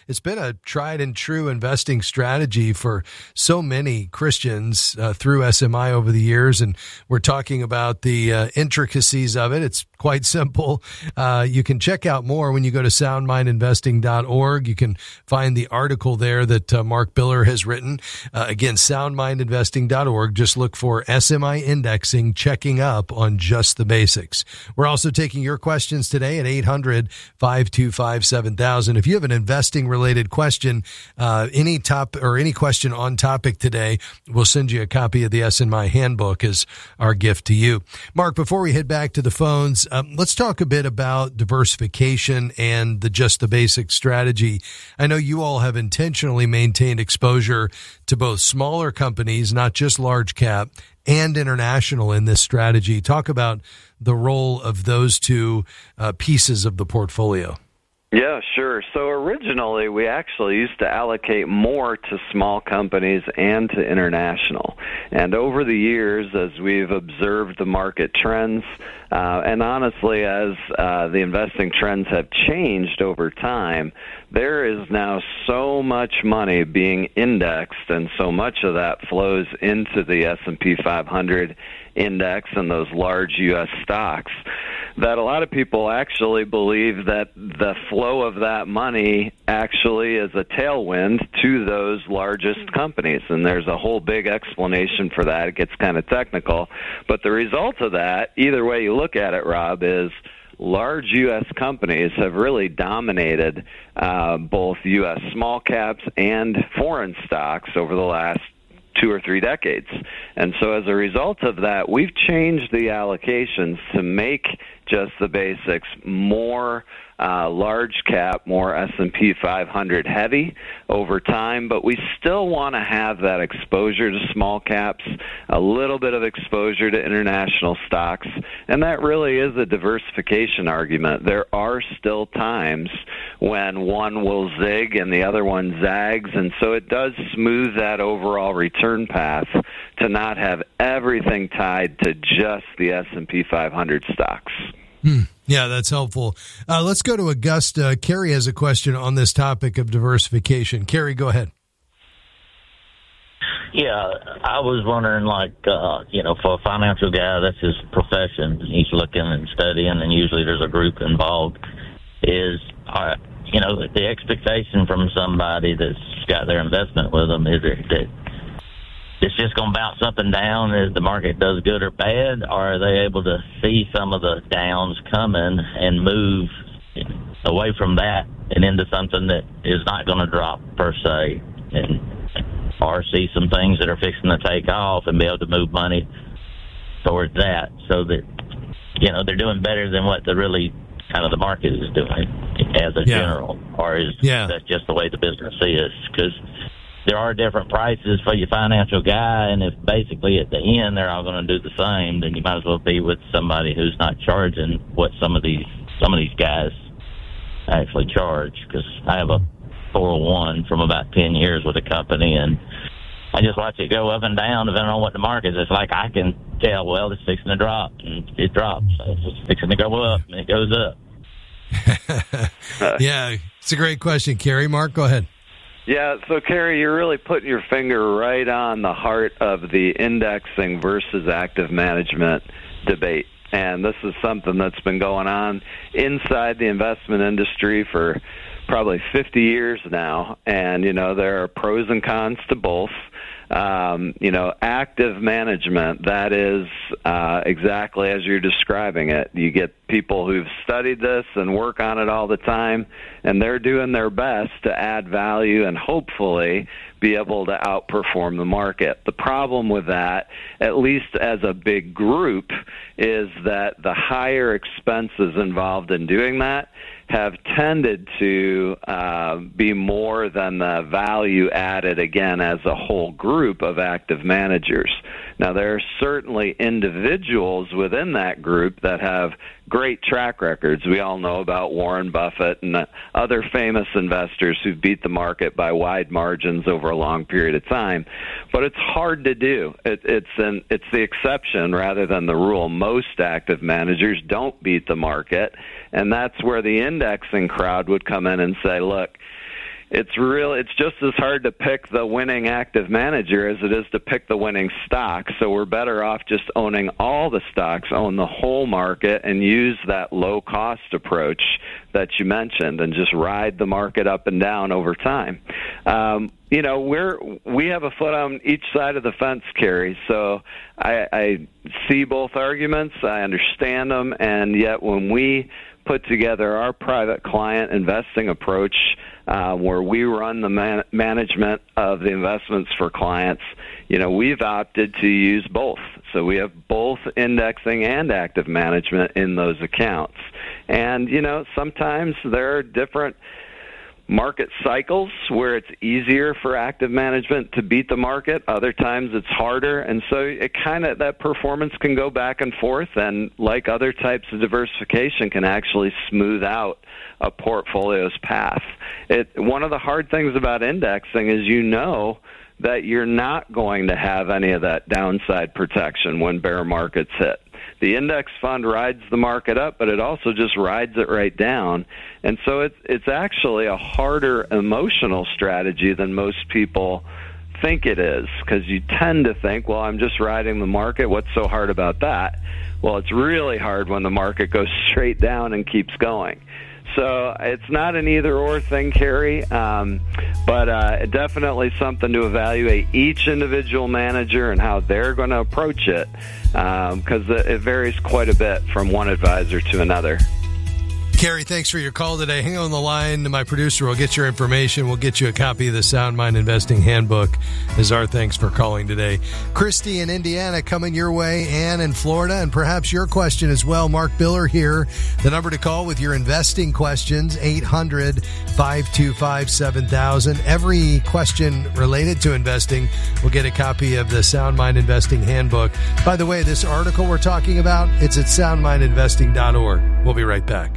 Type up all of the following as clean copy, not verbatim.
it's been a tried and true investing strategy for so many Christians through SMI over the years. And we're talking about the intricacies of it. It's quite simple. You can check out more when you go to soundmindinvesting.org. You can find the article there that Mark Biller has written. Again, soundmindinvesting.org. Just look for SMI indexing, checking up on just the basics. We're also taking your questions today at 800-525-7000. If you have an investing related question, any question on topic today, we'll send you a copy of the SMI handbook as our gift to you. Mark, before we head back to the phones, let's talk a bit about diversification and the just the basic strategy. I know you all have intentionally maintained exposure to both smaller companies, not just large cap, and international in this strategy. Talk about the role of those two pieces of the portfolio. Yeah, sure. So originally, we actually used to allocate more to small companies and to international. And over the years, as we've observed the market trends, and honestly, as the investing trends have changed over time, there is now so much money being indexed, and so much of that flows into the S&P 500 index and those large U.S. stocks, that a lot of people actually believe that the flow of that money actually is a tailwind to those largest companies. And there's a whole big explanation for that. It gets kind of technical. But the result of that, either way you look at it, Rob, is large U.S. companies have really dominated both U.S. small caps and foreign stocks over the last 2 or 3 decades. And so as a result of that, we've changed the allocations to make just the basics more large cap, more S&P 500 heavy over time, but we still want to have that exposure to small caps, a little bit of exposure to international stocks, and that really is a diversification argument. There are still times when one will zig and the other one zags, and so it does smooth that overall return path to not have everything tied to just the S&P 500 stocks. Yeah, that's helpful. Let's go to Augusta. Carrie has a question on this topic of diversification. Carrie, go ahead. Yeah, I was wondering, for a financial guy, that's his profession. He's looking and studying, and usually there's a group involved. The expectation from somebody that's got their investment with them is that it's just going to bounce up and down as the market does good or bad, or are they able to see some of the downs coming and move away from that and into something that is not going to drop per se, or see some things that are fixing to take off and be able to move money towards that, so that they're doing better than what the market is doing as a general, or is that just the way the business is? Because there are different prices for your financial guy, and if basically at the end they're all going to do the same, then you might as well be with somebody who's not charging what some of these guys actually charge. Because I have a 401 from about 10 years with a company, and I just watch it go up and down depending on what the market is. It's like I can tell, well, it's fixing to drop, and it drops. It's fixing to go up, and it goes up. Yeah, it's a great question, Carrie. Mark, go ahead. Yeah, so Carrie, you're really putting your finger right on the heart of the indexing versus active management debate. And this is something that's been going on inside the investment industry for probably 50 years now. And, there are pros and cons to both. Active management, that is exactly as you're describing it. You get people who've studied this and work on it all the time, and they're doing their best to add value and hopefully be able to outperform the market. The problem with that, at least as a big group, is that the higher expenses involved in doing that have tended to be more than the value added, again, as a whole group of active managers. Now, there are certainly individuals within that group that have great track records. We all know about Warren Buffett and other famous investors who beat the market by wide margins over a long period of time. But it's hard to do. It's the exception rather than the rule. Most active managers don't beat the market, and that's where the indexing crowd would come in and say, look, it's just as hard to pick the winning active manager as it is to pick the winning stock. So we're better off just owning all the stocks, own the whole market, and use that low-cost approach that you mentioned and just ride the market up and down over time. We have a foot on each side of the fence, Carrie, so I see both arguments, I understand them, and yet when we put together our private client investing approach where we run the management of the investments for clients, we've opted to use both. So we have both indexing and active management in those accounts. And, sometimes there are different market cycles where it's easier for active management to beat the market. Other times it's harder. And so that performance can go back and forth, and like other types of diversification, can actually smooth out a portfolio's path. One of the hard things about indexing is that you're not going to have any of that downside protection when bear markets hit. The index fund rides the market up, but it also just rides it right down. And so it's actually a harder emotional strategy than most people think it is, because you tend to think, well, I'm just riding the market. What's so hard about that? Well, it's really hard when the market goes straight down and keeps going. So it's not an either-or thing, Carrie, but definitely something to evaluate each individual manager and how they're going to approach it, because it varies quite a bit from one advisor to another. Carrie, thanks for your call today. Hang on the line. My producer will get your information. We'll get you a copy of the Sound Mind Investing Handbook as our thanks for calling today. Christy in Indiana coming your way, Ann in Florida, and perhaps your question as well. Mark Biller here. The number to call with your investing questions, 800-525-7000. Every question related to investing will get a copy of the Sound Mind Investing Handbook. By the way, this article we're talking about, it's at soundmindinvesting.org. We'll be right back.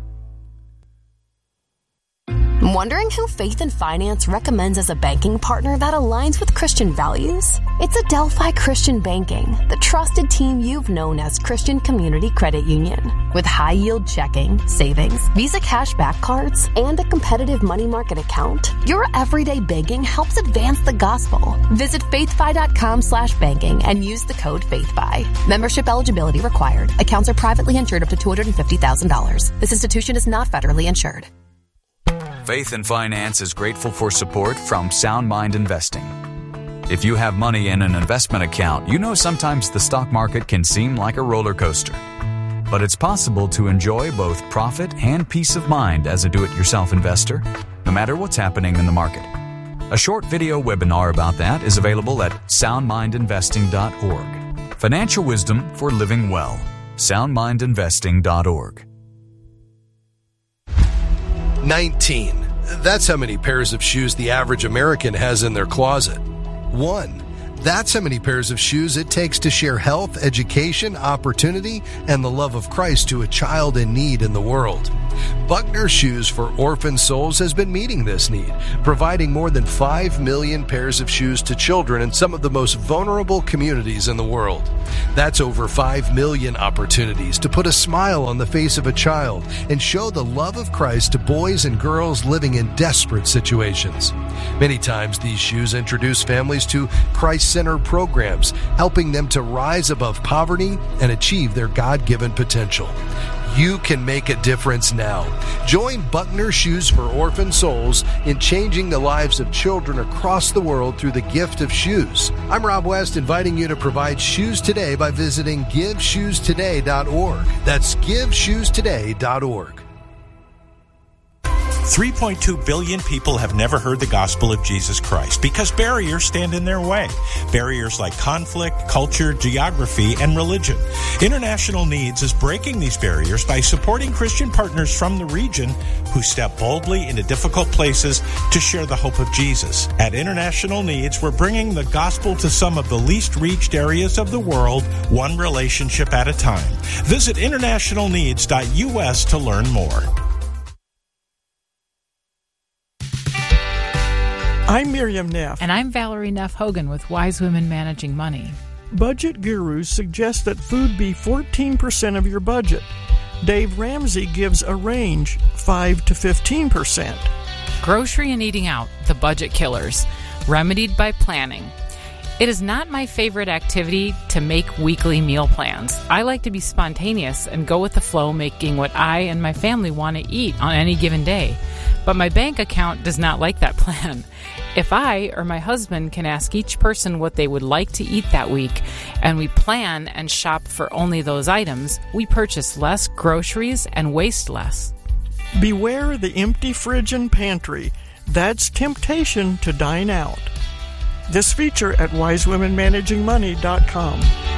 Wondering who Faith and Finance recommends as a banking partner that aligns with Christian values? It's Adelphi Christian Banking, the trusted team you've known as Christian Community Credit Union. With high-yield checking, savings, Visa cashback cards, and a competitive money market account, your everyday banking helps advance the gospel. Visit faithfi.com/banking and use the code FAITHFI. Membership eligibility required. Accounts are privately insured up to $250,000. This institution is not federally insured. Faith and Finance is grateful for support from Sound Mind Investing. If you have money in an investment account, you know sometimes the stock market can seem like a roller coaster. But it's possible to enjoy both profit and peace of mind as a do-it-yourself investor, no matter what's happening in the market. A short video webinar about that is available at soundmindinvesting.org. Financial wisdom for living well. soundmindinvesting.org. 19. That's how many pairs of shoes the average American has in their closet. 1. That's how many pairs of shoes it takes to share health, education, opportunity, and the love of Christ to a child in need in the world. Buckner Shoes for Orphan Souls has been meeting this need, providing more than 5 million pairs of shoes to children in some of the most vulnerable communities in the world. That's over 5 million opportunities to put a smile on the face of a child and show the love of Christ to boys and girls living in desperate situations. Many times these shoes introduce families to Christ-centered programs, helping them to rise above poverty and achieve their God-given potential. You can make a difference now. Join Buckner Shoes for Orphan Souls in changing the lives of children across the world through the gift of shoes. I'm Rob West, inviting you to provide shoes today by visiting GiveShoesToday.org. That's GiveShoesToday.org. 3.2 billion people have never heard the gospel of Jesus Christ because barriers stand in their way. Barriers like conflict, culture, geography, and religion. International Needs is breaking these barriers by supporting Christian partners from the region who step boldly into difficult places to share the hope of Jesus. At International Needs, we're bringing the gospel to some of the least reached areas of the world, one relationship at a time. Visit internationalneeds.us to learn more. I'm Miriam Neff. And I'm Valerie Neff Hogan with Wise Women Managing Money. Budget gurus suggest that food be 14% of your budget. Dave Ramsey gives a range, 5 to 15%. Grocery and eating out, the budget killers, remedied by planning. It is not my favorite activity to make weekly meal plans. I like to be spontaneous and go with the flow, making what I and my family want to eat on any given day. But my bank account does not like that plan. If I or my husband can ask each person what they would like to eat that week, and we plan and shop for only those items, we purchase less groceries and waste less. Beware the empty fridge and pantry. That's temptation to dine out. This feature at wisewomenmanagingmoney.com.